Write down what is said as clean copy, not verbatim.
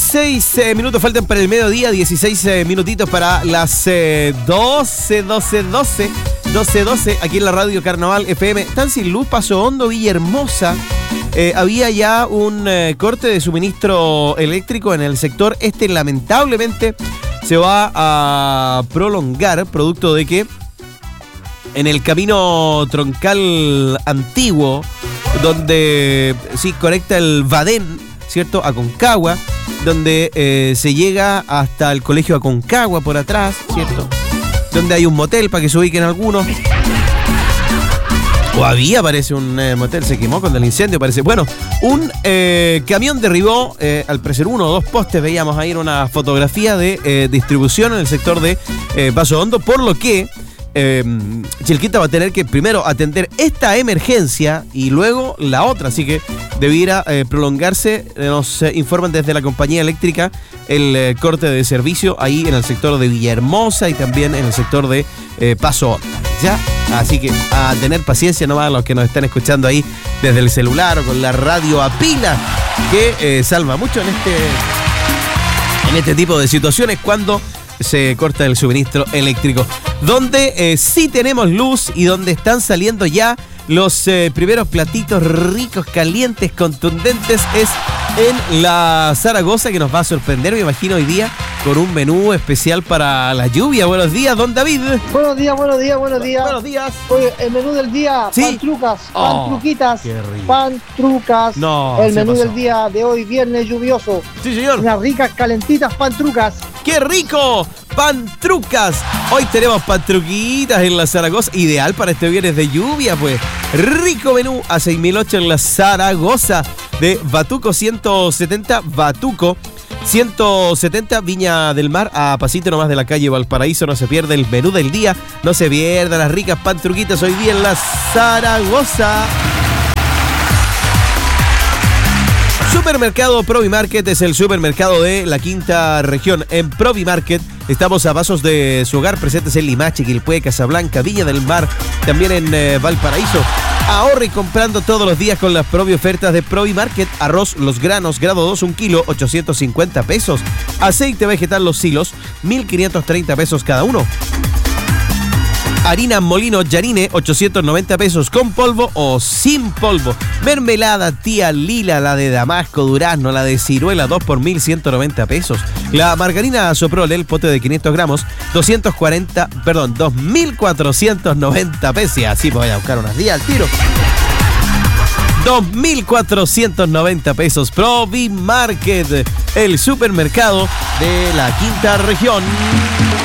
16 minutos faltan para el mediodía, 16 minutitos para las 12 aquí en la radio Carnaval FM. Están sin luz, Paso Hondo, Villahermosa. Había ya un corte de suministro eléctrico en el sector. Lamentablemente se va a prolongar, producto de que en el camino troncal antiguo, donde sí conecta el Badén, ¿cierto?, a Aconcagua, donde se llega hasta el colegio Aconcagua por atrás, ¿cierto?, donde hay un motel para que se ubiquen algunos. O había, parece, un motel, se quemó con el incendio, parece. Bueno, un camión derribó, al parecer, 1 o 2 postes. Veíamos ahí en una fotografía de distribución en el sector de Paso Hondo, por lo que Chilquita va a tener que primero atender esta emergencia y luego la otra, así que debiera prolongarse. Nos informan desde la compañía eléctrica el corte de servicio ahí en el sector de Villahermosa y también en el sector de Paso Hondo. ¿Ya? Así que a tener paciencia nomás los que nos están escuchando ahí desde el celular o con la radio a pila, que salva mucho en este tipo de situaciones cuando se corta el suministro eléctrico. Donde sí tenemos luz y donde están saliendo ya los primeros platitos ricos, calientes, contundentes, es en la Zaragoza, que nos va a sorprender, me imagino, hoy día con un menú especial para la lluvia. Buenos días, don David. Buenos días. Buenos días. Oye, el menú del día, ¿sí? Pantrucas, pantruquitas, pantrucas. No, el menú del día de hoy, viernes lluvioso. Sí, señor. Unas ricas, calentitas pantrucas. ¡Qué rico! ¡Pantrucas! Hoy tenemos pantruquitas en la Zaragoza, ideal para este viernes de lluvia, pues. Rico menú a 6.008 en la Zaragoza, de Batuco 170, Batuco 170, Viña del Mar, a pasito nomás de la calle Valparaíso. No se pierde el menú del día, no se pierda las ricas pantruquitas hoy día en la Zaragoza. Supermercado Provimarket es el supermercado de la quinta región. En Provimarket estamos a pasos de su hogar, presentes en Limache, Quilpué, Casablanca, Viña del Mar, también en Valparaíso. Ahorre comprando todos los días con las ofertas de Provimarket. Arroz Los Granos, grado 2, 1 kilo, 850 pesos. Aceite vegetal Los Silos, 1.530 pesos cada uno. Harina Molino Yarine, 890 pesos, con polvo o sin polvo. Mermelada Tía Lila, la de damasco, durazno, la de ciruela, 2 por 1.190 pesos. La margarina Soprole, el pote de 500 gramos, 2.490 pesos. Y así me voy a buscar unas días al tiro. 2.490 pesos. Provimarket, el supermercado de la quinta región.